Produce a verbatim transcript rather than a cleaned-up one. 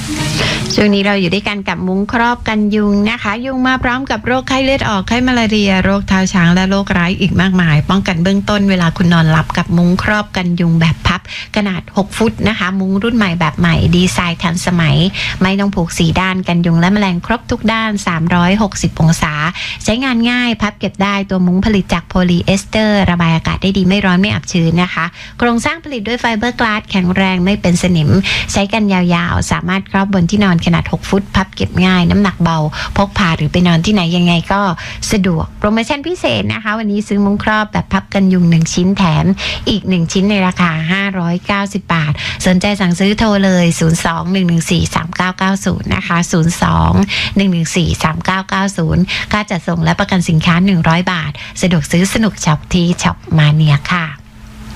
ช่วงนี้เราอยู่ด้วยกันกับมุ้งครอบกันยุงนะคะยุงมาพร้อมกับโรคไข้เลือดออกไข้มาลาเรียโรคเท้าช้างและโรคร้ายอีกมากมายป้องกันเบื้องต้นเวลาคุณนอนหลับกับมุ้งครอบกันยุงแบบพับขนาดหกฟุตนะคะมุ้งรุ่นใหม่แบบใหม่ดีไซน์ทันสมัยไม่ต้องผูกสีด้านกันยุงและแมลงครบทุกด้านสามร้อยหกสิบองศาใช้งานง่ายพับเก็บได้ตัวมุ้งผลิตจากโพลีเอสเตอร์ระบายอากาศได้ดีไม่ร้อนไม่อับชื้นนะคะโครงสร้างผลิตด้วยไฟเบอร์กลาสแข็งแรงไม่เป็นสนิมใช้กันยาวๆสามารถครอบบนที่นอนขนาดหกฟุตพับเก็บง่ายน้ำหนักเบาพกพาหรือไปนอนที่ไหนยังไงก็สะดวกโปรโมชั่นพิเศษนะคะวันนี้ซื้อมุ้งครอบแบบพับกันยุงหนึ่งชิ้นแถมอีกหนึ่งชิ้นในราคาห้าร้อยเก้าสิบบาทสนใจสั่งซื้อโทรเลยศูนย์ สอง หนึ่ง หนึ่ง สี่ สาม เก้า เก้า ศูนย์นะคะศูนย์ สอง หนึ่ง หนึ่ง สี่ สาม เก้า เก้า ศูนย์ค่าจัดส่งและประกันสินค้าหนึ่งร้อยบาทสะดวกซื้อสนุกช็อปที่ช็อปมาเนียค่ะ